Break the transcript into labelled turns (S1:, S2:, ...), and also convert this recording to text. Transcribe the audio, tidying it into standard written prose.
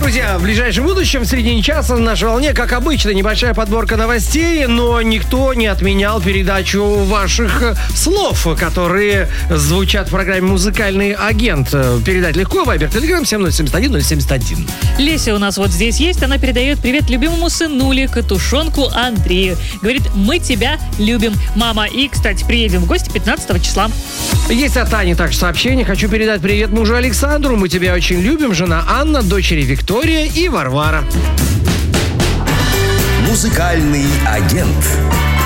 S1: друзья, в ближайшем будущем, в середине часа на нашей волне, как обычно, небольшая подборка новостей, но никто не отменял передачу ваших слов, которые звучат в программе «Музыкальный агент». Передать легко, Вайбер, Телеграм, 7071 071.
S2: Леся у нас вот здесь есть, она передает привет любимому сынуле, катушонку Андрею. Говорит, мы тебя любим, мама. И, кстати, приедем в гости 15 числа.
S1: Есть от Тани также сообщение. Хочу передать привет мужу Александру. Мы тебя очень любим. Жена Анна, дочери Виктория и Варвара.
S3: Музыкальный агент.